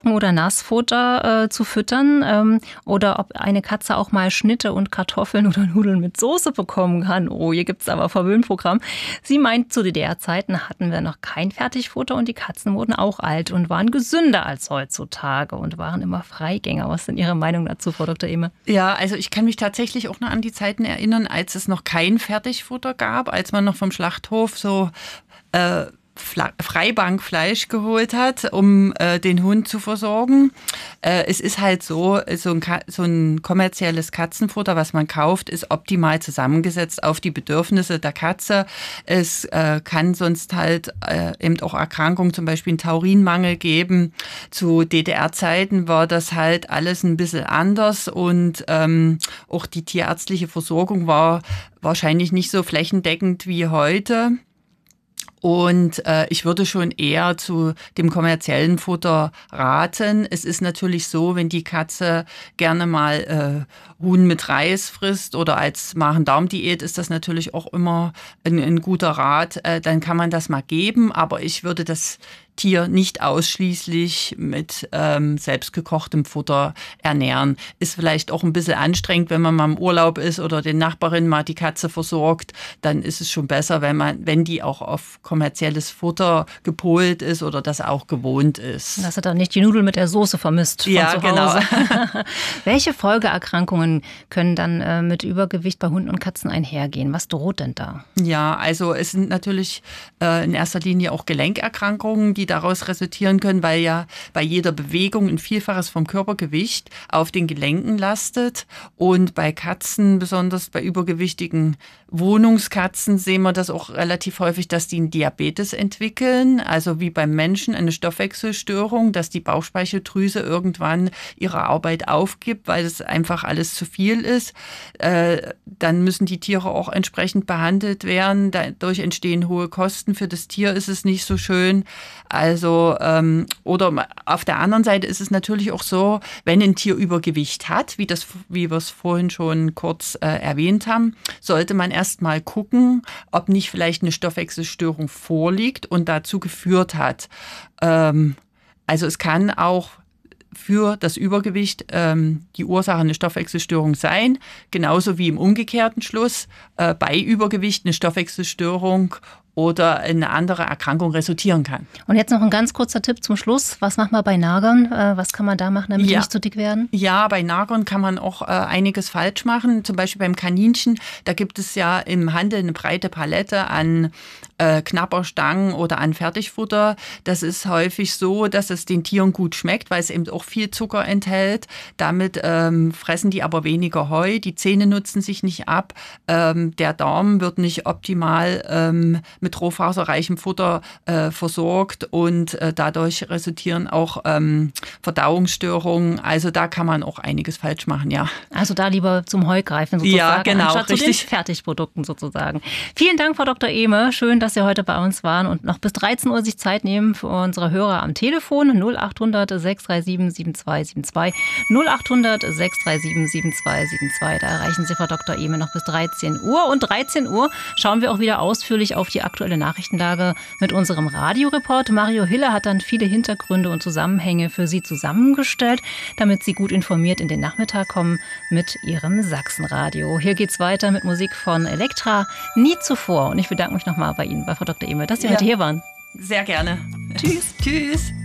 oder Nassfutter zu füttern oder ob eine Katze auch mal Schnitte und Kartoffeln oder Nudeln mit Soße bekommen kann. Oh, hier gibt's aber Verwöhnprogramm. Sie meint, zu DDR-Zeiten hatten wir noch kein Fertigfutter und die Katzen wurden auch alt und waren gesünder als heutzutage und waren immer Freigänger. Was ist denn Ihre Meinung dazu, Frau Dr. Ehme? Ja, also ich kann mich tatsächlich auch noch an die Zeiten erinnern, als es noch kein Fertigfutter gab, als man noch vom Schlachthof so Freibankfleisch geholt hat, um den Hund zu versorgen. Es ist halt so ein kommerzielles Katzenfutter, was man kauft, ist optimal zusammengesetzt auf die Bedürfnisse der Katze. Es kann sonst halt eben auch Erkrankungen, zum Beispiel einen Taurinmangel geben. Zu DDR-Zeiten war das halt alles ein bisschen anders und auch die tierärztliche Versorgung war wahrscheinlich nicht so flächendeckend wie heute. Und ich würde schon eher zu dem kommerziellen Futter raten. Es ist natürlich so, wenn die Katze gerne mal Huhn mit Reis frisst oder als Magen-Darm-Diät ist das natürlich auch immer ein guter Rat. Dann kann man das mal geben, aber ich würde das Tier nicht ausschließlich mit selbstgekochtem Futter ernähren. Ist vielleicht auch ein bisschen anstrengend, wenn man mal im Urlaub ist oder den Nachbarin mal die Katze versorgt. Dann ist es schon besser, wenn die auch auf kommerzielles Futter gepolt ist oder das auch gewohnt ist. Dass er dann nicht die Nudeln mit der Soße vermisst von ja, zu Hause. Genau. Welche Folgeerkrankungen können dann mit Übergewicht bei Hunden und Katzen einhergehen? Was droht denn da? Ja, also es sind natürlich in erster Linie auch Gelenkerkrankungen, die daraus resultieren können, weil ja bei jeder Bewegung ein Vielfaches vom Körpergewicht auf den Gelenken lastet. Und bei Katzen, besonders bei übergewichtigen Wohnungskatzen, sehen wir das auch relativ häufig, dass die einen Diabetes entwickeln, also wie beim Menschen eine Stoffwechselstörung, dass die Bauchspeicheldrüse irgendwann ihre Arbeit aufgibt, weil es einfach alles zu viel ist. Dann müssen die Tiere auch entsprechend behandelt werden. Dadurch entstehen hohe Kosten. Für das Tier ist es nicht so schön. Also, oder auf der anderen Seite ist es natürlich auch so, wenn ein Tier Übergewicht hat, wie wir es vorhin schon kurz erwähnt haben, sollte man erst mal gucken, ob nicht vielleicht eine Stoffwechselstörung vorliegt und dazu geführt hat. Also es kann auch für das Übergewicht die Ursache eine Stoffwechselstörung sein, genauso wie im umgekehrten Schluss bei Übergewicht eine Stoffwechselstörung oder eine andere Erkrankung resultieren kann. Und jetzt noch ein ganz kurzer Tipp zum Schluss. Was macht man bei Nagern? Was kann man da machen, damit die nicht zu dick werden? Ja, bei Nagern kann man auch einiges falsch machen. Zum Beispiel beim Kaninchen, da gibt es ja im Handel eine breite Palette an Knabberstangen oder an Fertigfutter. Das ist häufig so, dass es den Tieren gut schmeckt, weil es eben auch viel Zucker enthält. Damit fressen die aber weniger Heu. Die Zähne nutzen sich nicht ab. Der Darm wird nicht optimal mit rohfaserreichem Futter versorgt und dadurch resultieren auch Verdauungsstörungen. Also da kann man auch einiges falsch machen, ja. Also da lieber zum Heu greifen sozusagen, ja, genau, anstatt richtig. zu den Fertigprodukten sozusagen. Vielen Dank, Frau Dr. Ehme. Schön, dass Sie heute bei uns waren und noch bis 13 Uhr sich Zeit nehmen für unsere Hörer am Telefon 0800 637 7272 0800 637 7272. Da erreichen Sie Frau Dr. Ehme noch bis 13 Uhr. Und 13 Uhr schauen wir auch wieder ausführlich auf die aktuelle Nachrichtenlage mit unserem Radioreport. Mario Hille hat dann viele Hintergründe und Zusammenhänge für Sie zusammengestellt, damit Sie gut informiert in den Nachmittag kommen mit Ihrem Sachsenradio. Hier geht's weiter mit Musik von Elektra, Nie zuvor. Und ich bedanke mich nochmal bei Ihnen, bei Frau Dr. Ehme, dass Sie heute hier waren. Sehr gerne. Tschüss. Tschüss.